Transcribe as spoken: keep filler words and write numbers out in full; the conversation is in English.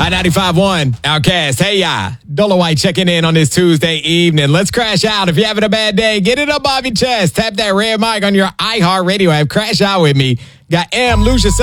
I ninety-five point one, Outcast. Hey, ya. Dolo White checking in on this Tuesday evening. Let's crash out. If you're having a bad day, get it up off your chest. Tap that red mic on your iHeartRadio app. Crash out with me. Got M, Lucia